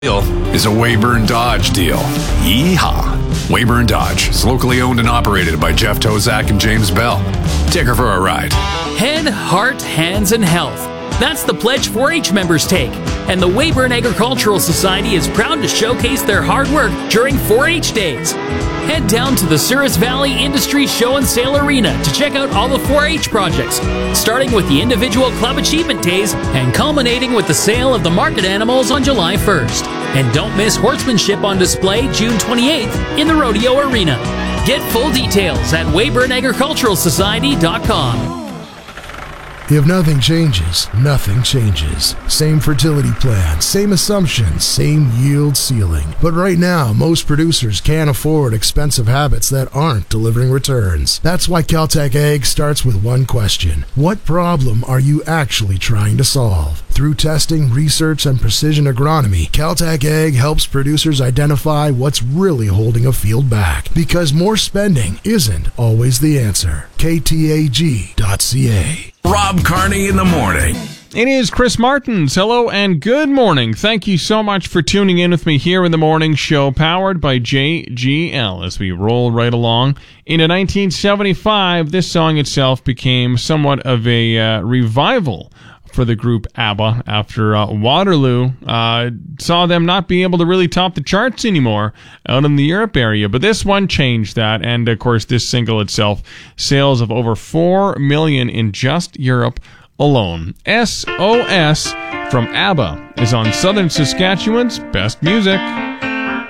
is a Weyburn Dodge deal. Yeehaw! Weyburn Dodge is locally owned and operated by Jeff Tozak and James Bell. Take her for a ride. Head, heart, hands, and health. That's the pledge 4-H members take. And the Weyburn Agricultural Society is proud to showcase their hard work during 4-H days. Head down to the Souris Valley Industry Show and Sale Arena to check out all the 4-H projects, starting with the individual club achievement days and culminating with the sale of the market animals on July 1st. And don't miss horsemanship on display June 28th in the Rodeo Arena. Get full details at WeyburnAgriculturalSociety.com. If nothing changes, nothing changes. Same fertility plan, same assumptions, same yield ceiling. But right now, most producers can't afford expensive habits that aren't delivering returns. That's why Caltech Ag starts with one question. What problem are you actually trying to solve? Through testing, research, and precision agronomy, Caltech Ag helps producers identify what's really holding a field back. Because more spending isn't always the answer. KTAG.ca. Rob Carney in the morning. It is Chris Martins. Hello and good morning. Thank you so much for tuning in with me here in the morning show, powered by JGL, as we roll right along. In 1975, this song itself became somewhat of a revival for the group ABBA after Waterloo saw them not be able to really top the charts anymore out in the Europe area. But this one changed that, and of course this single itself, sales of over 4 million in just Europe alone. SOS from ABBA is on Southern Saskatchewan's Best Music.